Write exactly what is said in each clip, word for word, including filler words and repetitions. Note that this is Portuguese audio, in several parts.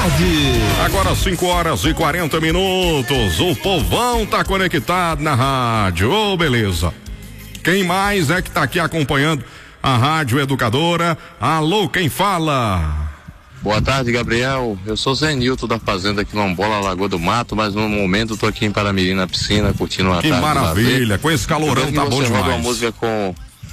tarde. Agora cinco horas e quarenta minutos. O povão tá conectado na rádio. Ô, oh, beleza. Quem mais é que tá aqui acompanhando a Rádio Educadora? Alô, quem fala? Boa tarde, Gabriel. Eu sou Zé Nilton da Fazenda Quilombola, Lagoa do Mato, mas no momento tô aqui em Paramirim na piscina, curtindo uma que tarde. Que maravilha, com esse calorão tá bom demais. Uma música com,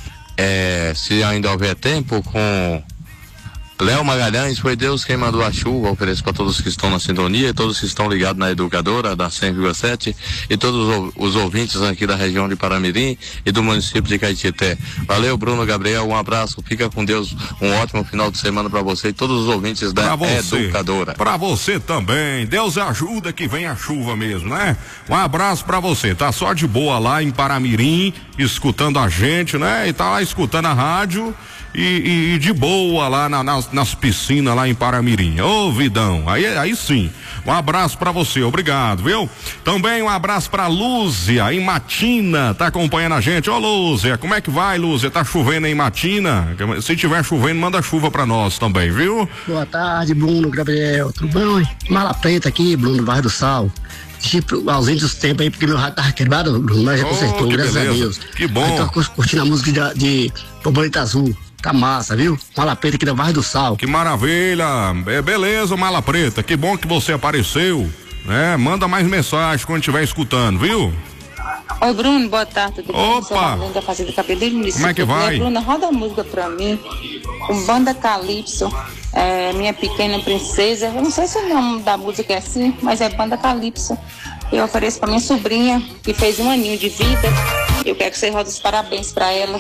é, se ainda houver tempo, com Léo Magalhães, foi Deus quem mandou a chuva. Ofereço para todos que estão na sintonia, todos que estão ligados na Educadora da cem vírgula sete e todos os ouvintes aqui da região de Paramirim e do município de Caetité. Valeu, Bruno, Gabriel, um abraço, fica com Deus, um ótimo final de semana para você e todos os ouvintes da Educadora. Para você também, Deus ajuda que vem a chuva mesmo, né? Um abraço para você, tá só de boa lá em Paramirim, escutando a gente, né? E tá lá escutando a rádio. E, e, e de boa lá na, nas, nas piscinas lá em Paramirim. Ô, vidão, aí, aí sim. Um abraço pra você, obrigado, viu? Também um abraço pra Lúcia em Matina, tá acompanhando a gente. Ô, Lúcia, como é que vai, Lúcia? Tá chovendo em Matina? Se tiver chovendo, manda chuva pra nós também, viu? Boa tarde, Bruno, Gabriel, tudo bom, hein? Mala Preta aqui, Bruno, bairro do Sal. Tipo, ausente dos tempos aí, porque meu rádio tava quebrado, mas já consertou, oh, graças beleza. a Deus. Que bom. Aí tô curtindo a música de, de Borboleta Azul. Tá massa, viu? Mala Preta aqui da Barra do Sal. Que maravilha. É, beleza, Mala Preta. Que bom que você apareceu. É, manda mais mensagem quando estiver escutando, viu? Oi, Bruno, boa tarde. Tudo Opa! Da Fazenda Cabedelo, como é que vai? Bruno, roda a música pra mim. Com Banda Calypso, é, Minha Pequena Princesa. Eu não sei se o nome da música é assim, mas é Banda Calypso. Eu ofereço pra minha sobrinha, que fez um aninho de vida. Eu quero que você roda os parabéns pra ela.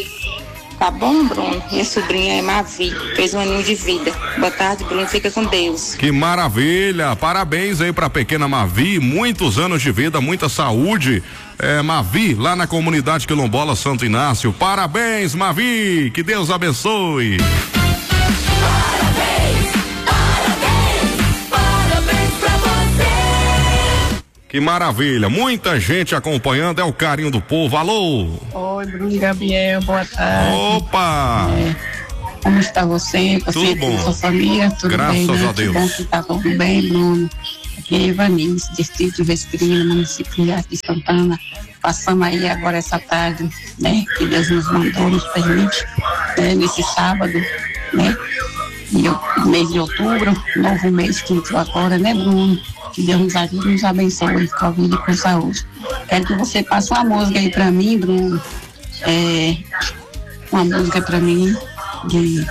Tá bom, Bruno? Minha sobrinha é Mavi, fez um aninho de vida. Boa tarde, Bruno, fica com Deus. Que maravilha, parabéns aí pra pequena Mavi, muitos anos de vida, muita saúde. É, Mavi, lá na comunidade Quilombola Santo Inácio. Parabéns, Mavi, que Deus abençoe. Parabéns, parabéns, parabéns pra você. Que maravilha, muita gente acompanhando, é o carinho do povo. Alô? Oi, Bruno, Gabriel, boa tarde. Opa! É, como está você? Você tudo bom? Sua família? Tudo Graças bem, né? a Deus. Que bom que tá tudo bem, Bruno. Aqui é Ivanice, distrito de Vespirina, município de Santana. Passamos aí agora essa tarde, né? Que Deus nos mandou, nos permite, né? Nesse sábado, né? E o mês de outubro, novo mês que entrou agora, né, Bruno? Que Deus nos ajude e nos abençoe com a vida e com saúde. Quero que você passe uma música aí pra mim, Bruno. É, uma música pra mim de,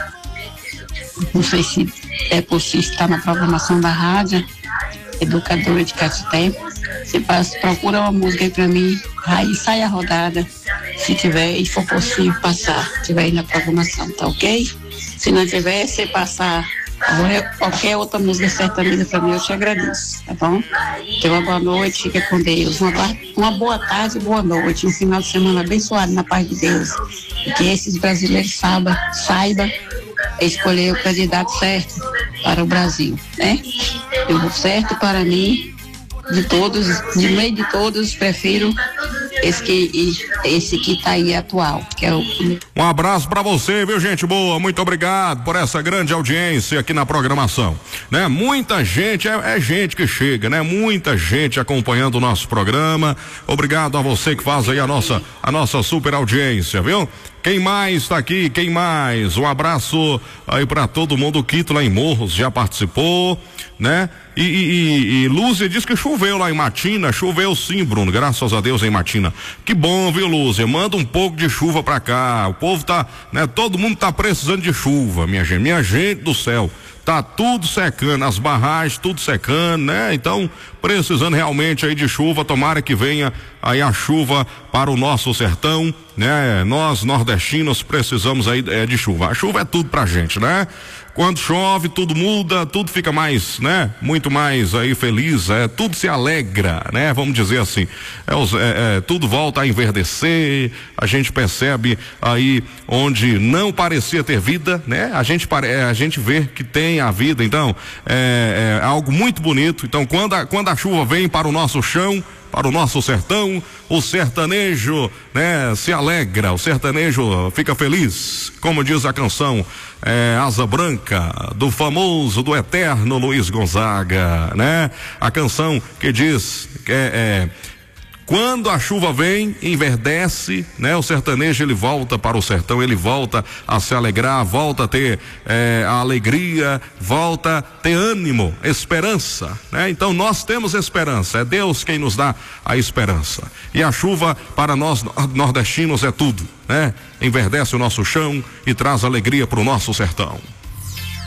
não sei se é possível estar na programação da rádio Educadora de Caetité. Você passa, procura uma música aí pra mim, aí sai a rodada, se tiver e for possível passar, se tiver aí na programação, tá ok? Se não tiver, você passar qualquer outra música sertaneja pra mim, eu te agradeço, tá bom? Tenha uma boa noite, fica com Deus. Uma, uma boa tarde e boa noite. Um final de semana abençoado na paz de Deus. E que esses brasileiros saibam, saiba escolher o candidato certo para o Brasil, né? E o certo para mim, de todos, de meio de todos, prefiro esse que, esse que tá aí atual, que é o... Um abraço pra você, viu, gente boa? Muito obrigado por essa grande audiência aqui na programação, né? Muita gente, é, é gente que chega, né? Muita gente acompanhando o nosso programa. Obrigado a você que faz aí a nossa, a nossa super audiência, viu? Quem mais tá aqui? Quem mais? Um abraço aí pra todo mundo. O Quito lá em Morros já participou, né? E, e, e Lúcia diz que choveu lá em Matina. Choveu sim, Bruno, graças a Deus em Matina. Que bom, viu, Lúcia? Manda um pouco de chuva pra cá. O povo tá, né? Todo mundo tá precisando de chuva, minha gente. Minha gente do céu. Tá tudo secando, as barragens tudo secando, né? Então, precisando realmente aí de chuva, tomara que venha aí a chuva para o nosso sertão, né? Nós, nordestinos, precisamos aí é, de chuva. A chuva é tudo pra gente, né? Quando chove, tudo muda, tudo fica mais, né? Muito mais aí feliz, é, tudo se alegra, né? Vamos dizer assim, é, é, é, tudo volta a enverdecer, a gente percebe aí onde não parecia ter vida, né? A gente, a gente vê que tem a vida, então, é, é algo muito bonito. Então, quando a, quando a chuva vem para o nosso chão, para o nosso sertão. O sertanejo, né, se alegra, o sertanejo fica feliz, como diz a canção é, Asa Branca, do famoso, do eterno Luiz Gonzaga, né? A canção que diz que é, é quando a chuva vem, enverdece, né? O sertanejo, ele volta para o sertão, ele volta a se alegrar, volta a ter é, a alegria, volta a ter ânimo, esperança, né? Então nós temos esperança, é Deus quem nos dá a esperança. E a chuva para nós nordestinos é tudo, né? Enverdece o nosso chão e traz alegria para o nosso sertão.